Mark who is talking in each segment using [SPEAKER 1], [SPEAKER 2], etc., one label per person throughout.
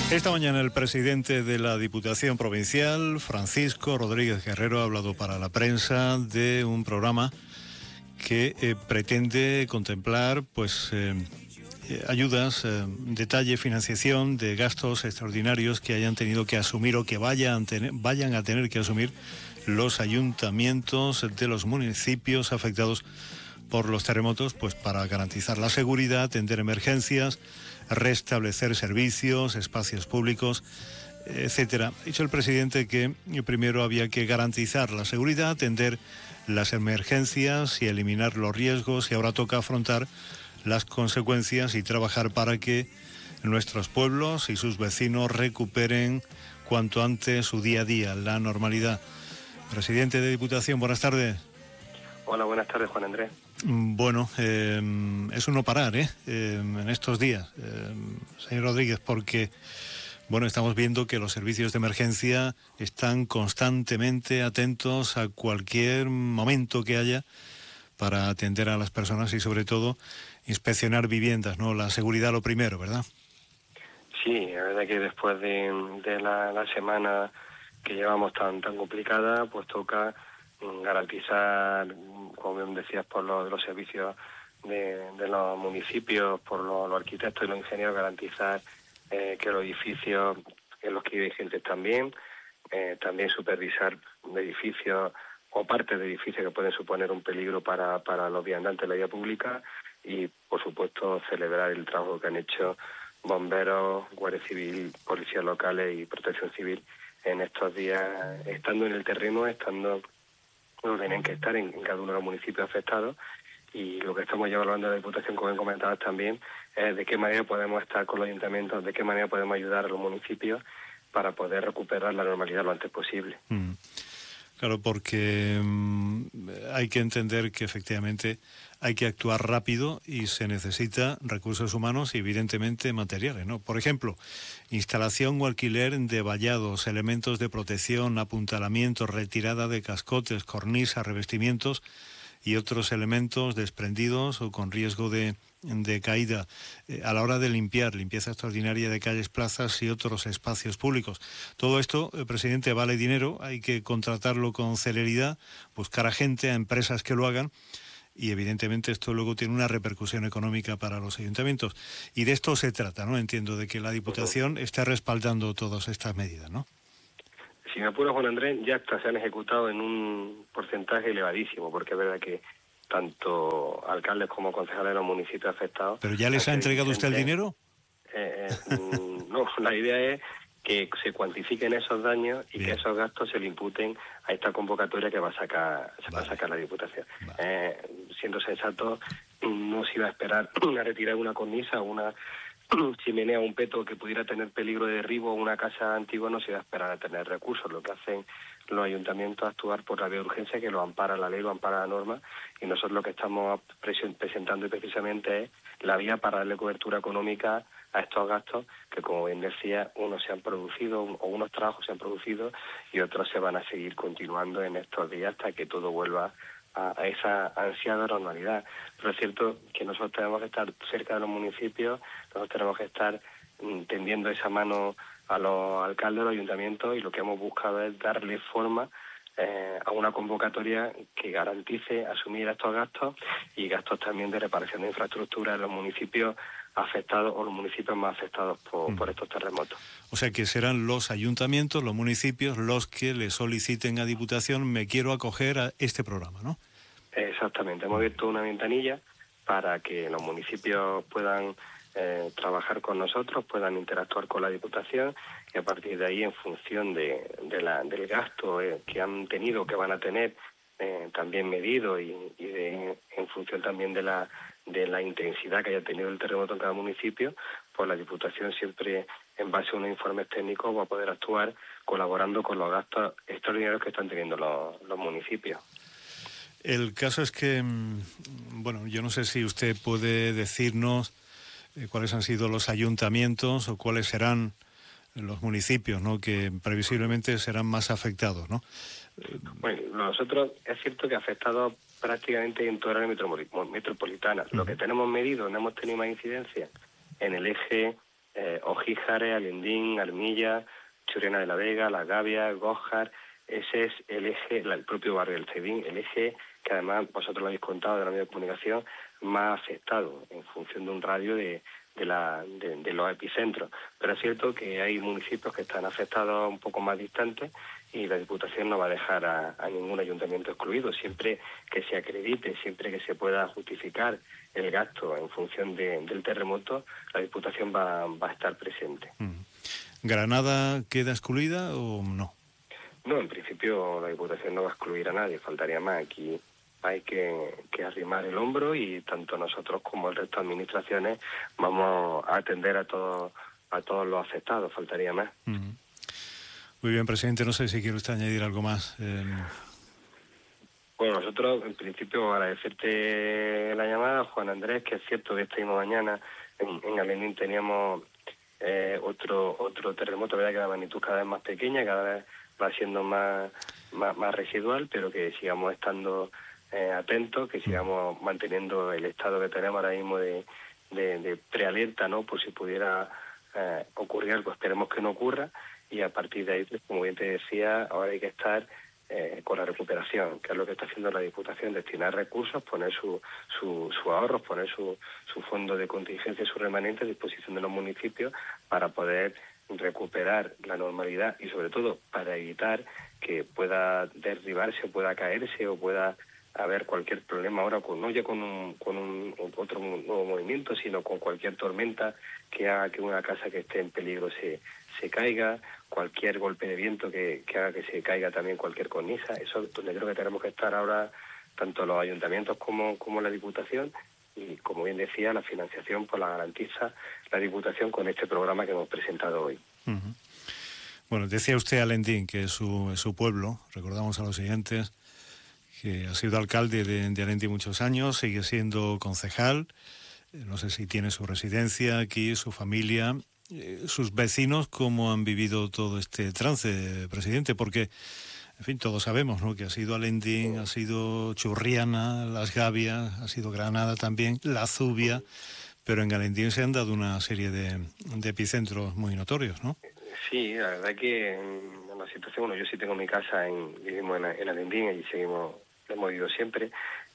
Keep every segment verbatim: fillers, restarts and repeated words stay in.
[SPEAKER 1] Esta mañana el presidente de la Diputación Provincial, Francisco Rodríguez Guerrero, ha hablado para la prensa de un programa que eh, pretende contemplar pues eh, eh, ayudas, eh, detalle, financiación de gastos extraordinarios que hayan tenido que asumir o que vayan, tener, vayan a tener que asumir los ayuntamientos de los municipios afectados por los terremotos, pues para garantizar la seguridad, atender emergencias, restablecer servicios, espacios públicos, etcétera. Ha dicho el presidente que primero había que garantizar la seguridad, atender las emergencias y eliminar los riesgos, y ahora toca afrontar las consecuencias y trabajar para que nuestros pueblos y sus vecinos recuperen cuanto antes su día a día, la normalidad. Presidente de Diputación, buenas tardes.
[SPEAKER 2] Hola, buenas tardes, Juan Andrés.
[SPEAKER 1] Bueno, eh, es un no parar, ¿eh? Eh, en estos días, eh, señor Rodríguez, porque, bueno, estamos viendo que los servicios de emergencia están constantemente atentos a cualquier momento que haya para atender a las personas y, sobre todo, inspeccionar viviendas, ¿no? La seguridad lo primero, ¿verdad?
[SPEAKER 2] Sí, la verdad que después de, de la, la semana que llevamos tan tan complicada, pues toca garantizar, como bien decías, por los, los servicios de, de los municipios, por los, los arquitectos y los ingenieros, garantizar eh, que los edificios en los que vive gente también, eh, también supervisar edificios o partes de edificios que pueden suponer un peligro para, para los viandantes de la vía pública y, por supuesto, celebrar el trabajo que han hecho bomberos, Guardia Civil, policías locales y Protección Civil en estos días, estando en el terreno, estando donde tienen que estar en, en cada uno de los municipios afectados. Y lo que estamos ya hablando de la Diputación, como bien comentabas también, es de qué manera podemos estar con los ayuntamientos, de qué manera podemos ayudar a los municipios para poder recuperar la normalidad lo antes posible.
[SPEAKER 1] Mm. Claro, porque um, hay que entender que efectivamente hay que actuar rápido y se necesita recursos humanos y evidentemente materiales, ¿no? Por ejemplo, instalación o alquiler de vallados, elementos de protección, apuntalamiento, retirada de cascotes, cornisas, revestimientos y otros elementos desprendidos o con riesgo de, de caída, eh, a la hora de limpiar, limpieza extraordinaria de calles, plazas y otros espacios públicos. Todo esto, eh, presidente, vale dinero, hay que contratarlo con celeridad, buscar a gente, a empresas que lo hagan, y evidentemente esto luego tiene una repercusión económica para los ayuntamientos. Y de esto se trata, ¿no? Entiendo, de que la Diputación esté respaldando todas estas medidas, ¿no?
[SPEAKER 2] Si me apuro, Juan Andrés, ya hasta se han ejecutado en un porcentaje elevadísimo, porque es verdad que tanto alcaldes como concejales de los municipios afectados...
[SPEAKER 1] ¿Pero ya les ha entregado usted el dinero?
[SPEAKER 2] Eh, eh, no, la idea es que se cuantifiquen esos daños y
[SPEAKER 1] Bien.
[SPEAKER 2] que esos gastos se le imputen a esta convocatoria que va a sacar, se va
[SPEAKER 1] Vale.
[SPEAKER 2] a sacar la Diputación.
[SPEAKER 1] Vale.
[SPEAKER 2] Eh, siendo sensato, no se iba a esperar una retirada de una cornisa o una chimenea o un peto que pudiera tener peligro de derribo o una casa antigua, no se iba a esperar a tener recursos. Lo que hacen los ayuntamientos es actuar por la vía de urgencia, que lo ampara la ley, lo ampara la norma, y nosotros lo que estamos presentando precisamente es la vía para darle cobertura económica a estos gastos que, como bien decía, unos se han producido o unos trabajos se han producido y otros se van a seguir continuando en estos días hasta que todo vuelva a, a esa ansiada normalidad. Pero es cierto que nosotros tenemos que estar cerca de los municipios, nosotros tenemos que estar mm, tendiendo esa mano a los alcaldes, a los ayuntamientos, y lo que hemos buscado es darle forma eh, a una convocatoria que garantice asumir estos gastos y gastos también de reparación de infraestructura en los municipios afectados o los municipios más afectados por, mm. por estos terremotos.
[SPEAKER 1] O sea que serán los ayuntamientos, los municipios, los que le soliciten a Diputación, me quiero acoger a este programa, ¿no?
[SPEAKER 2] Exactamente, hemos abierto una ventanilla para que los municipios puedan eh, trabajar con nosotros, puedan interactuar con la Diputación, y a partir de ahí, en función de, de la, del gasto eh, que han tenido, que van a tener, eh, también medido y, y de, en función también de la de la intensidad que haya tenido el terremoto en cada municipio, pues la Diputación siempre, en base a unos informes técnicos, va a poder actuar colaborando con los gastos extraordinarios que están teniendo los, los municipios.
[SPEAKER 1] El caso es que, bueno, yo no sé si usted puede decirnos eh, cuáles han sido los ayuntamientos o cuáles serán los municipios, ¿no?, que previsiblemente serán más afectados, ¿no?
[SPEAKER 2] Bueno, nosotros es cierto que ha afectado prácticamente en toda la área metropolitana. Uh-huh. Lo que tenemos medido, no hemos tenido más incidencia en el eje eh, Ojíjares, Alendín, Armilla, Churriana de la Vega, Las Gavias, Gójar. Ese es el eje, el propio barrio del Cedín, el eje que además vosotros lo habéis contado de la medio de comunicación, más afectado en función de un radio de, de, la, de, de los epicentros. Pero es cierto que hay municipios que están afectados un poco más distantes y la Diputación no va a dejar a, a ningún ayuntamiento excluido. Siempre que se acredite, siempre que se pueda justificar el gasto en función de, del terremoto, la Diputación va, va a estar presente.
[SPEAKER 1] ¿Granada queda excluida o no?
[SPEAKER 2] No, en principio la Diputación no va a excluir a nadie, faltaría más. Aquí hay que, que arrimar el hombro y tanto nosotros como el resto de administraciones vamos a atender a todos a todos los afectados, faltaría más.
[SPEAKER 1] Uh-huh. Muy bien, presidente, no sé si quiere usted añadir algo más. Eh...
[SPEAKER 2] Bueno, nosotros en principio agradecerte la llamada, Juan Andrés, que es cierto que esta misma mañana en, en Alendín teníamos eh, otro otro terremoto, verdad que la magnitud cada vez más pequeña, cada vez va siendo más, más, más residual, pero que sigamos estando eh, atentos, que sigamos manteniendo el estado que tenemos ahora mismo de, de, de prealerta, ¿no? Por si pudiera eh, ocurrir algo, esperemos que no ocurra, y a partir de ahí, pues, como bien te decía, ahora hay que estar eh, con la recuperación, que es lo que está haciendo la Diputación, destinar recursos, poner sus su, su ahorros, poner su, su fondo de contingencia, su remanente a disposición de los municipios para poder recuperar la normalidad y sobre todo para evitar que pueda derribarse o pueda caerse o pueda haber cualquier problema ahora con no ya con un con un otro nuevo movimiento, sino con cualquier tormenta que haga que una casa que esté en peligro se se caiga, cualquier golpe de viento que, que haga que se caiga también cualquier cornisa. Eso es donde creo que tenemos que estar ahora tanto los ayuntamientos como como la Diputación. Y, como bien decía, la financiación pues la garantiza la Diputación con este programa que hemos presentado hoy.
[SPEAKER 1] Uh-huh. Bueno, decía usted Alendín, que es su, es su pueblo. Recordamos a los siguientes que ha sido alcalde de, de Alendín muchos años, sigue siendo concejal. No sé si tiene su residencia aquí, su familia, eh, sus vecinos. ¿Cómo han vivido todo este trance, presidente? Porque, en fin, todos sabemos, ¿no?, que ha sido Alendín, ha sido Churriana, Las Gavias, ha sido Granada también, La Zubia, pero en Alendín se han dado una serie de, de epicentros muy notorios, ¿no?
[SPEAKER 2] Sí, la verdad que en la situación, bueno, yo sí tengo mi casa, en, vivimos en, en Alendín y seguimos, hemos vivido siempre,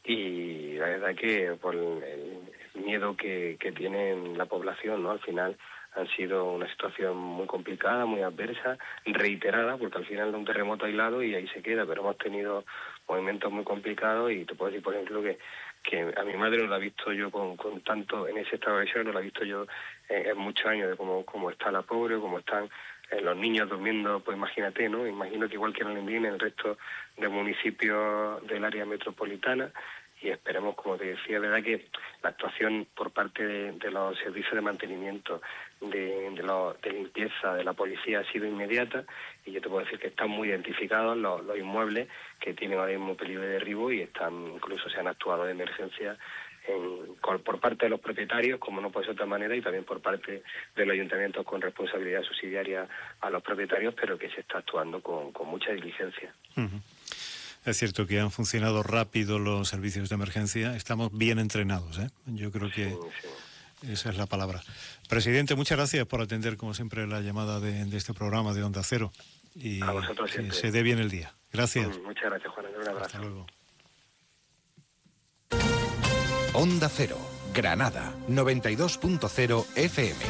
[SPEAKER 2] y la verdad que por el, el miedo que, que tiene la población, ¿no?, al final han sido una situación muy complicada, muy adversa, reiterada, porque al final de un terremoto aislado y ahí se queda, pero hemos tenido movimientos muy complicados y te puedo decir, por ejemplo, que, que a mi madre no la he visto yo con, con tanto, en ese estado de shock, no la he visto yo en, en muchos años, de cómo, cómo está la pobre, cómo están eh, los niños durmiendo, pues imagínate, ¿no? Imagino que igual que en Alendín, en el resto de municipios del área metropolitana, y esperemos, como te decía, verdad que la actuación por parte de, de los servicios de mantenimiento, de, de, lo, de limpieza, de la policía ha sido inmediata, y yo te puedo decir que están muy identificados los, los inmuebles que tienen ahora mismo peligro de derribo y están, incluso se han actuado de emergencia en, con, por parte de los propietarios, como no puede ser de otra manera, y también por parte de los ayuntamientos con responsabilidad subsidiaria a los propietarios, pero que se está actuando con, con mucha diligencia.
[SPEAKER 1] Uh-huh. Es cierto que han funcionado rápido los servicios de emergencia. Estamos bien entrenados, ¿eh? Yo creo que sí, sí. Esa es la palabra. Presidente, muchas gracias por atender, como siempre, la llamada de, de este programa de Onda Cero. Y
[SPEAKER 2] a vosotros siempre.
[SPEAKER 1] Que se dé bien el día. Gracias.
[SPEAKER 2] Muchas gracias, Juan. Un abrazo.
[SPEAKER 1] Hasta luego.
[SPEAKER 3] Onda Cero, Granada, noventa y dos punto cero F M.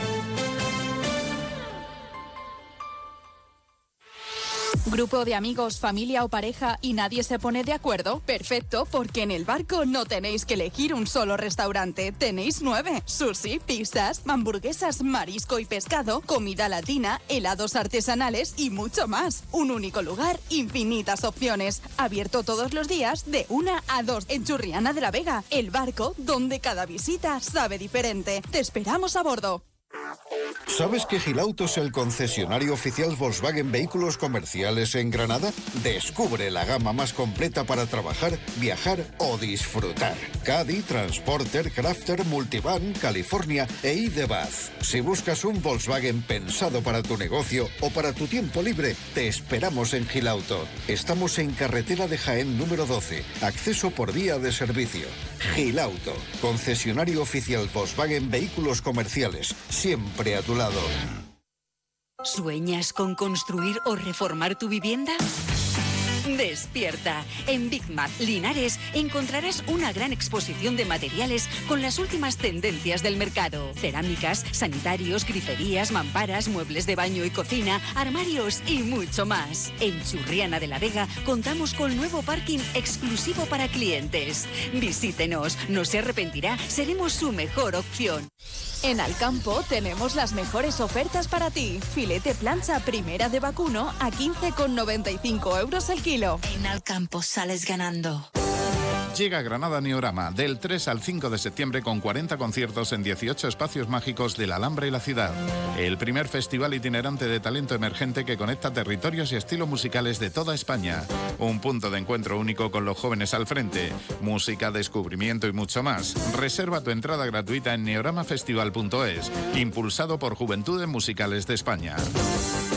[SPEAKER 4] ¿Grupo de amigos, familia o pareja y nadie se pone de acuerdo? Perfecto, porque en El Barco no tenéis que elegir un solo restaurante, tenéis nueve. Sushi, pizzas, hamburguesas, marisco y pescado, comida latina, helados artesanales y mucho más. Un único lugar, infinitas opciones. Abierto todos los días de una a dos en Churriana de la Vega. El Barco, donde cada visita sabe diferente. Te esperamos a bordo.
[SPEAKER 5] ¿Sabes que Gilauto es el concesionario oficial Volkswagen Vehículos Comerciales en Granada? Descubre la gama más completa para trabajar, viajar o disfrutar. Caddy, Transporter, Crafter, Multivan, California e i-de-Baz. Si buscas un Volkswagen pensado para tu negocio o para tu tiempo libre, te esperamos en Gilauto. Estamos en carretera de Jaén número doce, acceso por vía de servicio. Gilauto, concesionario oficial Volkswagen Vehículos Comerciales, siempre a a tu lado.
[SPEAKER 6] ¿Sueñas con construir o reformar tu vivienda? Despierta. En Big Mac Linares encontrarás una gran exposición de materiales con las últimas tendencias del mercado. Cerámicas, sanitarios, griferías, mamparas, muebles de baño y cocina, armarios y mucho más. En Churriana de la Vega contamos con nuevo parking exclusivo para clientes. Visítenos, no se arrepentirá, seremos su mejor opción.
[SPEAKER 4] En Alcampo tenemos las mejores ofertas para ti. Filete plancha primera de vacuno a quince con noventa y cinco euros el kilo.
[SPEAKER 6] En Alcampo sales ganando.
[SPEAKER 7] Llega a Granada Neorama del tres al cinco de septiembre con cuarenta conciertos en dieciocho espacios mágicos de la Alhambra y la ciudad. El primer festival itinerante de talento emergente que conecta territorios y estilos musicales de toda España. Un punto de encuentro único con los jóvenes al frente. Música, descubrimiento y mucho más. Reserva tu entrada gratuita en neoramafestival punto es, impulsado por Juventudes Musicales de España.